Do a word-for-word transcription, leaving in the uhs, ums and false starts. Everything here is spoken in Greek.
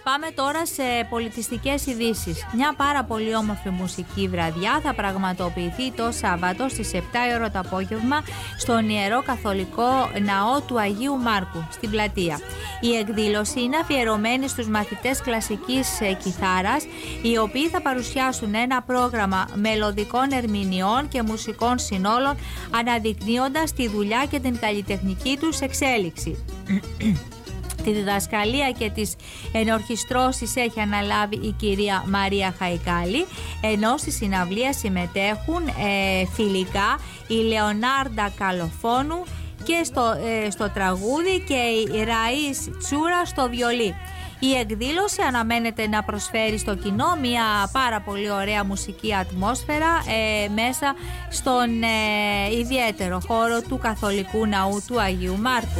πάμε τώρα σε πολιτιστικές ειδήσεις. Μια πάρα πολύ όμορφη μουσική βραδιά θα πραγματοποιηθεί το Σάββατο στις επτά η ώρα το απόγευμα στον Ιερό Καθολικό Ναό του Αγίου Μάρκου στην Πλατεία. Η εκδήλωση είναι αφιερωμένη στους μαθητές κλασικής κιθάρας, οι οποίοι θα παρουσιάσουν ένα πρόγραμμα μελωδικών ερμηνειών και μουσικών συνόλων, αναδεικνύοντας τη δουλειά και την καλλιτεχνική τους εξέλιξη. Τη διδασκαλία και τις ενορχιστρώσεις έχει αναλάβει η κυρία Μαρία Χαϊκάλη, ενώ στη συναυλία συμμετέχουν ε, φιλικά η Λεωνάρντα Καλοφόνου και στο, ε, στο τραγούδι και η Ραΐς Τσούρα στο βιολί. Η εκδήλωση αναμένεται να προσφέρει στο κοινό μια πάρα πολύ ωραία μουσική ατμόσφαιρα ε, μέσα στον ε, ιδιαίτερο χώρο του Καθολικού Ναού του Αγίου Μάρκου.